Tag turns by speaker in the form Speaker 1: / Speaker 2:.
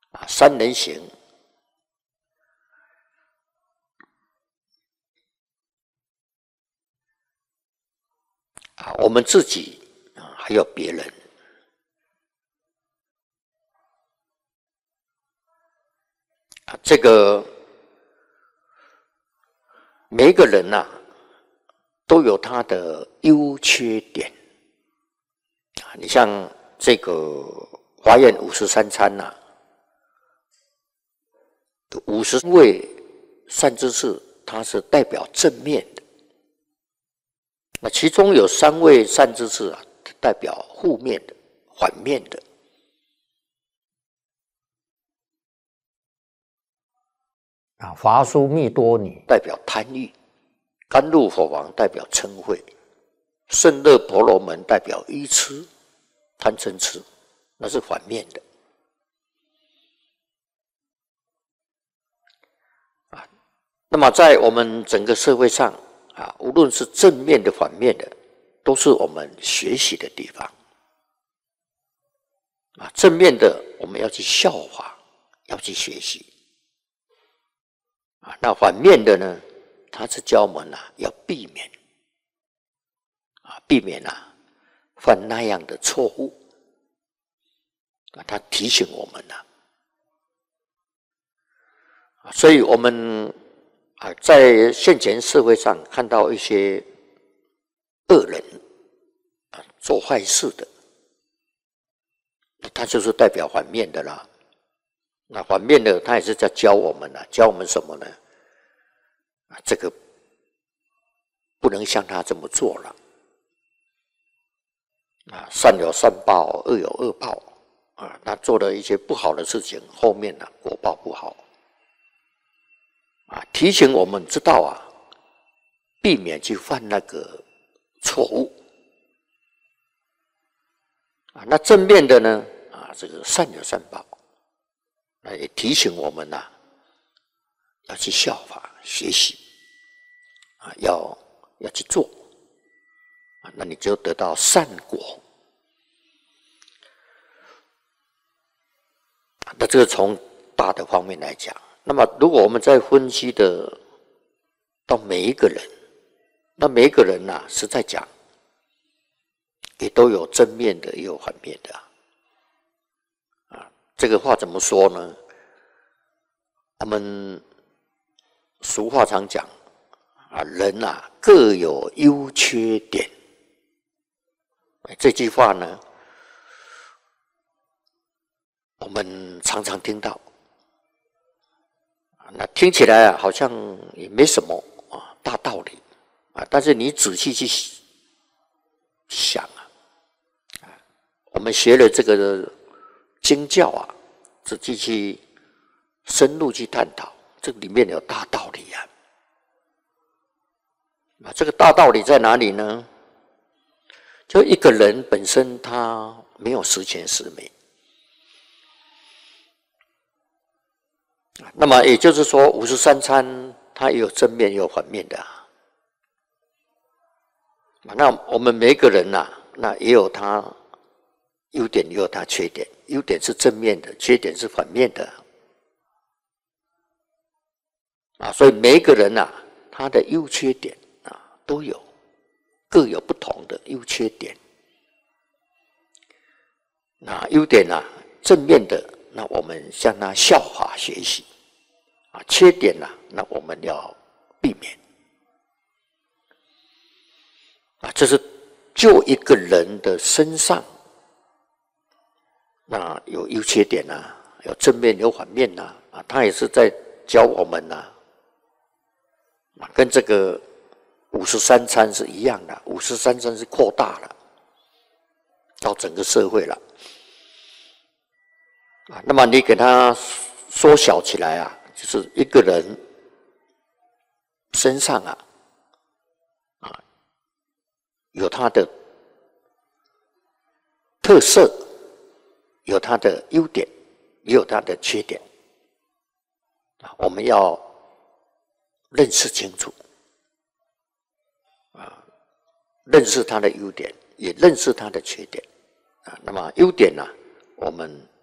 Speaker 1: 三人行我们自己还有别人这个每一个人都有他的优缺点你像这个华严53参50位善知识，它是代表正面的。那其中有3位善知识代表负面的、反面的。
Speaker 2: 华sú密多尼
Speaker 1: 代表贪欲，甘露佛王代表嗔恚，胜乐婆罗门代表愚痴、贪嗔痴，那是反面的。那么在我们整个社会上无论是正面的、反面的，都是我们学习的地方。正面的我们要去效法，要去学习。那反面的呢，他是教我们要避免避免犯那样的错误他提醒我们所以我们在现前社会上看到一些恶人做坏事的，他就是代表反面的啦。那反面的他也是在教我们教我们什么呢？这个不能像他这么做了善有善报，恶有恶报他做了一些不好的事情，后面果报不好提醒我们知道避免去犯那个错误那正面的呢这个善有善报也提醒我们要去效法学习要去做那你就得到善果那这个从大的方面来讲，那么如果我们再分析的到每一个人，那每一个人实在讲也都有正面的也有反面的这个话怎么说呢？我们俗话常讲人各有优缺点这句话呢我们常常听到那听起来好像也没什么大道理但是你仔细去想我们学了这个经教仔细去深入去探讨，这里面有大道理这个大道理在哪里呢？就一个人本身他没有十全十美，那么也就是说53参它也有正面也有反面的那我们每一个人那也有他优点也有他缺点，优点是正面的，缺点是反面的所以每一个人他的优缺点都有，各有不同的优缺点那优点正面的那我们向他效法学习缺点那我们要避免这是就一个人的身上那有优缺点有正面有反面他也是在教我们跟这个53参是一样的，53参是扩大了到整个社会了那么你给他缩小起来就是一个人身上有他的特色，有他的优点，也有他的缺点我们要认识清楚认识他的优点，也认识他的缺点那么优点我们